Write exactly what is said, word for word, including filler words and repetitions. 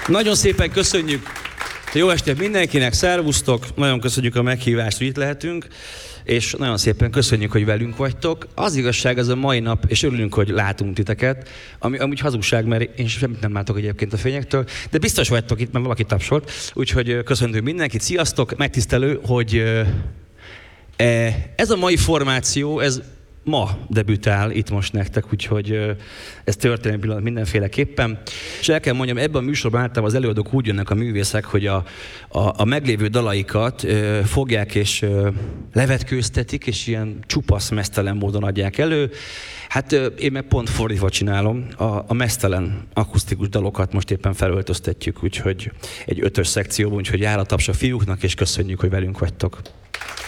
Nagyon szépen köszönjük. Jó estét mindenkinek, szervusztok, nagyon köszönjük a meghívást, hogy itt lehetünk, és nagyon szépen köszönjük, hogy velünk vagytok. Az igazság, ez a mai nap, és örülünk, hogy látunk titeket, ami amúgy hazugság, mert én semmit nem látok egyébként a fényektől, de biztos vagytok itt, mert valaki tapsolt, úgyhogy köszöntünk mindenkit, sziasztok, megtisztelő, hogy ez a mai formáció, ez ma debütál itt most nektek, úgyhogy ez történelmi pillanat mindenféleképpen. És el kell mondjam, ebben a műsorban általában az előadók úgy jönnek a művészek, hogy a, a, a meglévő dalaikat ö, fogják és ö, levetkőztetik, és ilyen csupasz, meztelen módon adják elő. Hát ö, én meg pont fordítva csinálom, a, a meztelen akusztikus dalokat most éppen felöltöztetjük, úgyhogy egy ötös szekcióban, úgyhogy jár a taps a fiúknak, és köszönjük, hogy velünk vagytok.